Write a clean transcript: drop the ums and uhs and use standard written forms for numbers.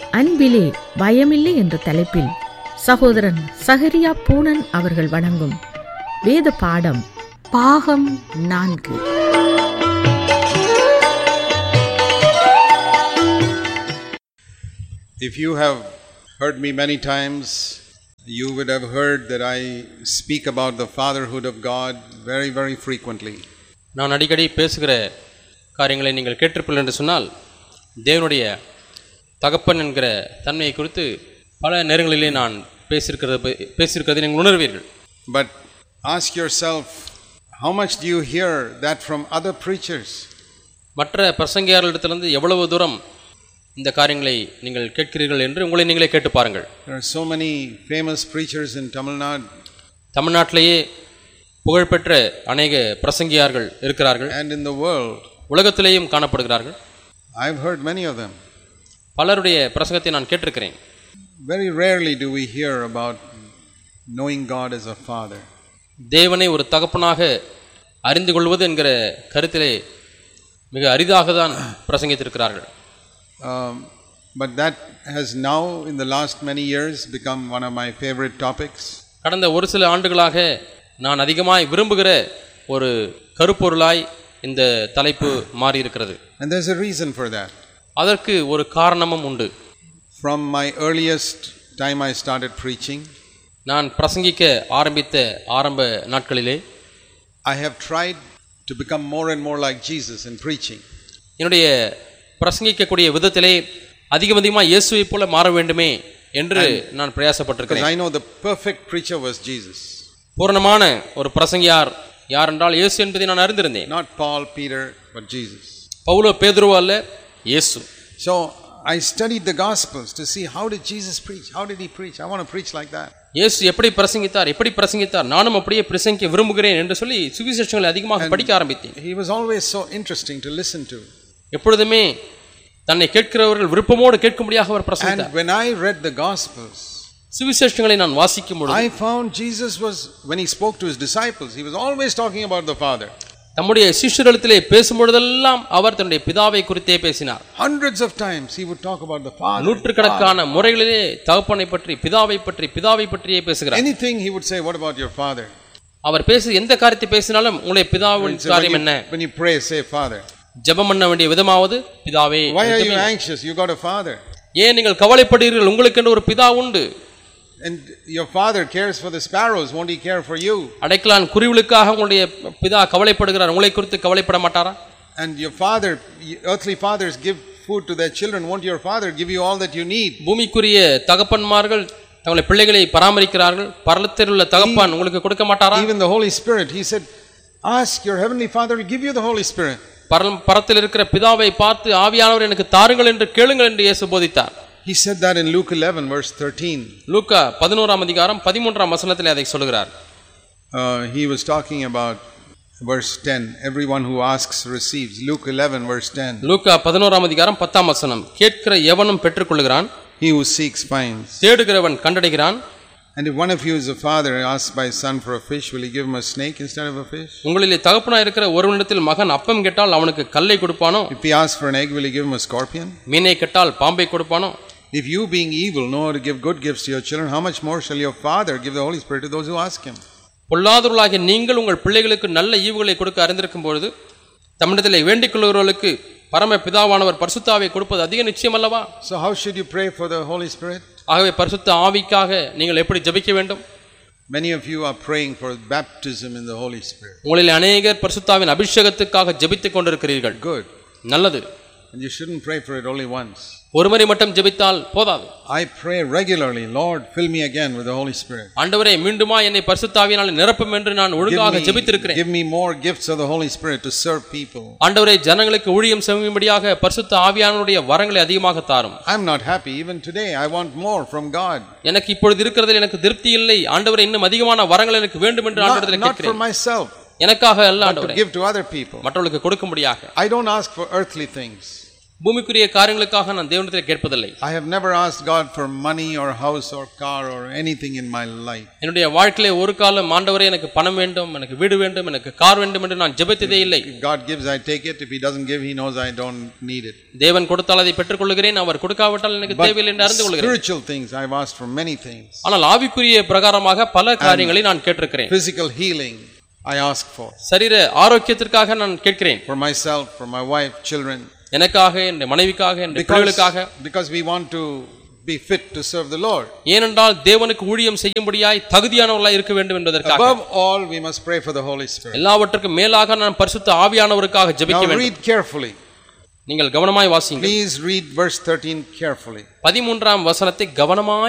அன்பிலே பயமில்லை என்ற தலைப்பில் சகோதரன் சகரியா பூனன் அவர்கள் வழங்கும் வேத பாடம் பாகம் 4. If you have heard me many times, you would have heard that I speak about the fatherhood of God very, very frequently. நான் அடிக்கடி பேசுகிற காரியங்களை நீங்கள் கேட்டிருப்பீர்கள் என்று சொன்னால், தேவனுடைய தகப்பன் என்கிற தன்மையை குறித்து பல நேரங்களிலே நான் பேசியிருக்கிறதை நீங்கள் உணர்வீர்கள். But ask yourself, how much do you hear that from other preachers? மற்ற பிரசங்கியாளரிடத்திலிருந்து எவ்வளவு தூரம் இந்த காரியங்களை நீங்கள் கேட்கிறீர்கள் என்று உங்களை நீங்களே கேட்டு பாருங்கள். There are so many famous preachers in Tamil Nadu. தமிழ்நாட்டிலேயே புகழ்பெற்ற அநேக பிரசங்கியார்கள் இருக்கிறார்கள். And in the world. உலகத்திலேயும் காணப்படுகிறார்கள். I've heard many of them. பலருடைய பிரசங்கத்தை நான் கேட்டிருக்கிறேன். Very rarely do we hear about knowing God as a father. தேவனை ஒரு தகப்பனாக அறிந்து கொள்வது என்கிற கருத்திலே மிக அரிதாக தான் பிரசங்கித்திருக்கிறார்கள். But that has now in the last many years become one of my favorite topics. கடந்த ஒரு சில ஆண்டுகளாக நான் அதிகமாய் விரும்புகிற ஒரு கருப்பொருளாய் இந்த தலைப்பு மாறி இருக்கிறது. And there's a reason for that. அதற்கு ஒரு காரணமும் உண்டு. From my earliest time I started preaching, நான் பிரசங்கிக்க ஆரம்பித்த ஆரம்ப நாட்களிலே I have tried to become more and more like Jesus in preaching. என்னுடைய பிரசங்கிக்கக்கூடிய விதத்திலே அதிகமாக இயேசுவை போல மாற வேண்டுமே என்று நான் பிரயாசப்பட்டிருக்கிறேன். I know the perfect preacher was Jesus. பூரணமான ஒரு பிரசங்கியார் யார் என்றால் இயேசு என்பதை நான் அறிந்திருந்தேன். Not Paul, Peter, but Jesus. பவுலோ பேதுரு அல்ல, இயேசு. So I studied the Gospels to see how did Jesus preach? How did he preach? I want to preach like that. இயேசு எப்படி பிரசங்கித்தார், நானும் அப்படியே பிரசங்கிக்க விரும்புகிறேன் என்று சொல்லி சுவிசேஷங்களை அதிகமாக படிக்க ஆரம்பித்தேன். He was always so interesting to listen to. எப்பொழுதுமே தன்னை கேட்கிறவர்கள் விருப்பமோடு கேட்கும்படியாக அவர் பிரசங்கித்தார். And when I read the Gospels, சுவிசேஷங்களை நான் வாசிக்கும் பொழுது I found Jesus was, when he spoke to his disciples, he was always talking about the Father. தம்முடைய சிஷ்யர்களிடத்திலே பேசும்பொழுதெல்லாம் அவர் தன்னுடைய பிதாவை குறித்தே பேசினார். Hundreds of times he would talk about the Father. நூற்றுக்கணக்கான முறைகளிலே தகப்பனை பற்றி, பிதாவை பற்றியே பேசுகிறார். Anything he would say, what about your Father? அவர் எந்த காரியத்தை பேசினாலும் உங்களுடைய பிதாவின் காரியம் என்ன? When you pray, say Father. ஜெபம் பண்ண வேண்டிய விதமாவது பிதாவே. Why are you anxious? You got a Father. ஏன் நீங்கள் கவலைப்படுகிறீர்கள்? உங்களுக்கு என்று ஒரு பிதா உண்டு. And your Father cares for the sparrows, won't he care for you? அடைக்கலான் குருவிகளுக்காக உங்களுடைய பிதா கவலைப்படுகிறார், உங்களை குறித்து கவலைப்பட மாட்டாரா? And your father, earthly fathers give food to their children, won't your Father give you all that you need? பூமிக்குரிய தகப்பன்மார்கள் தங்களுடைய பிள்ளைகளை பராமரிக்கிறார்கள், பரலோகத்தில் உள்ள தகப்பன் உங்களுக்கு கொடுக்க மாட்டாரா? Even the Holy Spirit, he said, ask your heavenly Father to give you the Holy Spirit. பரத்தில் இருக்கிற பிதாவை பார்த்து ஆவியானவர் எனக்கு தாருங்கள் என்று கேளுங்கள் என்று இயேசு போதித்தார். He said that in Luke 11 verse 13. லூக்கா 11ஆம் அதிகாரம் 13ஆம் வசனத்திலே அதை சொல்கிறார். He was talking about verse 10, everyone who asks receives. Luke 11 verse 10. லூக்கா 11ஆம் அதிகாரம் 10ஆம் வசனம், கேட்கிற எவனும் பெற்றுக்கொள்கிறான், he who seeks finds, தேடுகிறவன் கண்டடைகிறான். And if one of you is a father asks by his son for a fish, will he give him a snake instead of a fish? உங்களிலே தகப்பனாய் இருக்கிற ஒருவனிடத்தில் மகன் அப்பம் கேட்டால் அவனுக்கு கல்லை கொடுப்பானோ? If he asks for an egg, will he give him a scorpion? மீனை கேட்டால் பாம்பை கொடுப்பானோ? If you being evil know how to give good gifts to your children, how much more shall your Father give the Holy Spirit to those who ask him? பொல்லாதவர்களாகிய நீங்கள் உங்கள் பிள்ளைகளுக்கு நல்ல ஈவுகளை கொடுக்க அறிந்திருக்கும் பொழுது தம்மிடத்திலே வேண்டிக் கொள்கிறவர்களுக்கு பரம பிதாவானவர் பரிசுத்த ஆவியை கொடுப்பது அதிக நிச்சயம் அல்லவா? So how should you pray for the Holy Spirit? ஆகவே பரிசுத்த ஆவிக்காக நீங்கள் எப்படி ஜெபிக்க வேண்டும்? Many of you are praying for baptism in the Holy Spirit. உங்களில் அநேகர் பரிசுத்த ஆவியின் அபிஷேகத்துக்காக ஜெபித்துக் கொண்டிருக்கிறீர்கள். Good. நல்லது. And you shouldn't pray for it only once. ஒருமுறை மட்டும் ஜெபித்தால் போதாது. I pray regularly, Lord, fill me again with the Holy Spirit. ஆண்டவரே மீண்டுமா என்னை பரிசுத்த ஆவியினாலே நிரப்பும் என்று நான் ஒழுங்காக ஜெபித்திருக்கிறேன். Give me more gifts of the Holy Spirit to serve people. ஆண்டவரே ஜனங்களுக்கு ஊழியம் செய்யும்படியாக பரிசுத்த ஆவியானவருடைய வரங்களை அதிகமாக தாரும். I'm not happy even today. I want more from God. எனக்கு இப்பொழுது இருக்கிறதில் எனக்கு திருப்தி இல்லை. ஆண்டவரே இன்னும் அதிகமான வரங்கள் எனக்கு வேண்டும் என்று ஆண்டவரிடத்தில் கேட்கிறேன். Not for myself. எனக்காக அல்ல ஆண்டவரே, to give to other people. மற்றவர்களுக்கு கொடுக்கும்படியாக. I don't ask for earthly things. பூமிக்குரிய காரியங்களுக்காக நான் தேவனிடத்தில் கேட்பதில்லை. I have never asked God for money or house or car or anything in my life. என்னுடைய வாழ்க்கையிலே ஒரு காலம் ஆண்டவரே எனக்கு பணம் வேண்டும், எனக்கு வீடு வேண்டும், எனக்கு கார் வேண்டும் என்று நான் ஜெபித்ததே இல்லை. If God gives, I take it. If he doesn't give, he knows I don't need it. தேவன் கொடுத்தால் அதை பெற்றுக்கொள்கிறேன், அவர் கொடுக்காவிட்டால் எனக்கு தேவையில்லை என்று அறிந்து கொள்கிறேன். Spiritual things I've asked for many things. ஆனால் ஆவிக்குரிய பிரகாரமாக பல காரியங்களை நான் கேட்டிருக்கிறேன். Physical healing I ask for. சரீர ஆரோக்கியத்திற்காக நான் கேட்கிறேன். For myself, for my wife, children. எனக்காக, என் மனைவிக்காக, என் பிள்ளைகளுக்காக. Because we want to be fit to serve the Lord. ஏனென்றால் தேவனுக்கு ஊழியம் செய்யும்படியாய் தகுதியானவர்களாய் இருக்க வேண்டும் என்பதற்காக. Above all, we must pray for the Holy Spirit. எல்லாவற்றுக்கும் மேலாக நான் பரிசுத்த ஆவியானவருக்காக ஜெபிக்க வேண்டும். Now read carefully. நீங்கள் கவனமாய் வாசியுங்கள். Please read verse 13 carefully. 13ஆம் வசனத்தை கவனமாய்